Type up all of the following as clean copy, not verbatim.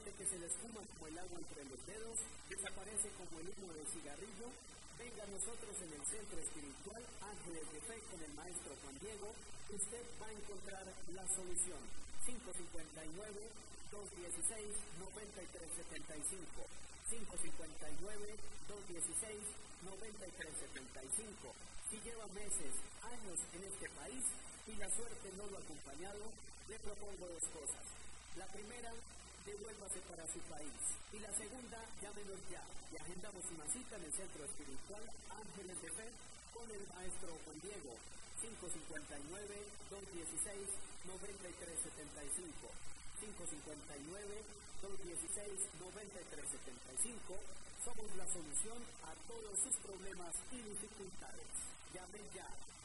siente que se le espuma como el agua entre los dedos, desaparece como el humo del cigarrillo, venga a nosotros en el Centro Espiritual Ángeles de Fe con el maestro Juan Diego. Usted va a encontrar la solución. 559-216-9375. 559-216-9375. Si lleva meses, años en este país y la suerte no lo ha acompañado, le propongo dos cosas. La primera, devuélvase para su país. Y la segunda, llámenos ya y agendamos una cita en el Centro Espiritual Ángeles de Fe con el maestro Juan Diego. 559-216-9375. 559-216-9375. Somos la solución a todos sus problemas y dificultades. Llamen ya.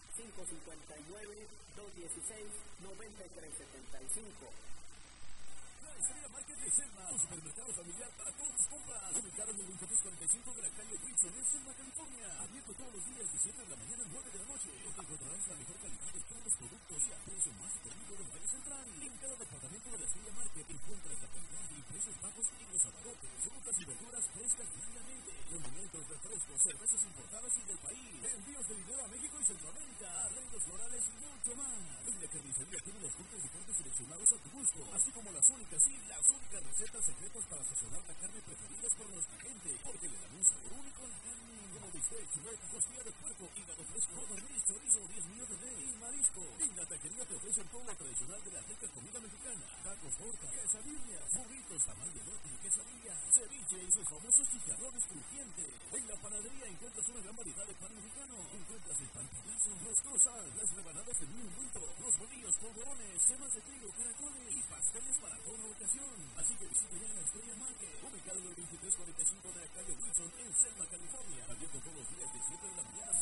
559-216-9375. Estrella Market de Selma, un supermercado familiar para todas tus compras. Ubicado en el 2345 de la calle Wilson, en Selma, California. Abierto todos los días de 7 de la mañana a 9 de la noche. Donde encontrarás la mejor calidad de todos los productos y a precio más económico del Valle Central. En cada departamento de la Estrella Market encuentras la calidad y precios bajos en los abarrotes, frutas y verduras frescas diariamente. Condimentos, refrescos, cervezas importadas y del país. Envíos de dinero a México y Centroamérica. Arreglos florales y mucho más. En la carnicería tiene los cortes de carne seleccionados a tu gusto, así como las únicas recetas secretas para sazonar la carne preferidas por nuestra gente, porque le dan un sabor único a la carne. Como bistec, chulet, costilla de puerco, hígado fresco, codorniz, chorizo, 10 millones de res y marisco. En la taquería te ofrecen todo lo tradicional de la rica comida mexicana: tacos, tortas, quesadillas, burritos, tamal de bote, quesadillas, ceviche y sus famosos chicharrones crujientes. En la panadería encuentras una gran variedad de pan mexicano. Encuentras el pan pedazo, los croissants, las rebanadas en un minuto, los bolillos, polvorones, semas de trigo, caracoles y pasteles para toda la ocasión. Así que visite ya la Estrella Market, ubicado en el 2345 de la calle Wilson, en Selma, California. Abierto todos los días de 7 de la mañana